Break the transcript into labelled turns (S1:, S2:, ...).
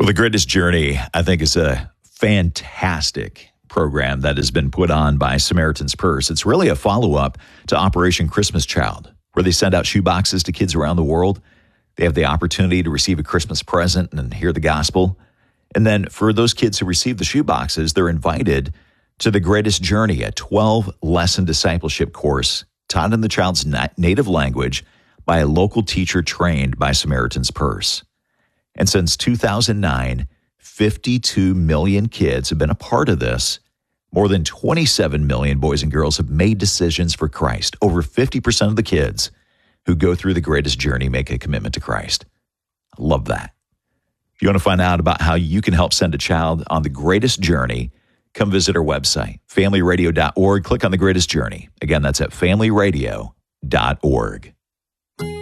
S1: Well, The Greatest Journey, I think, is a fantastic program that has been put on by Samaritan's Purse. It's really a follow-up to Operation Christmas Child, where they send out shoe boxes to kids around the world. They have the opportunity to receive a Christmas present and hear the gospel. And then for those kids who receive the shoe boxes, they're invited to The Greatest Journey, a 12-lesson discipleship course taught in the child's native language by a local teacher trained by Samaritan's Purse. And since 2009, 52 million kids have been a part of this. More than 27 million boys and girls have made decisions for Christ. Over 50% of the kids who go through The Greatest Journey make a commitment to Christ. I love that. If you want to find out about how you can help send a child on The Greatest Journey, come visit our website, familyradio.org. Click on The Greatest Journey. Again, that's at familyradio.org.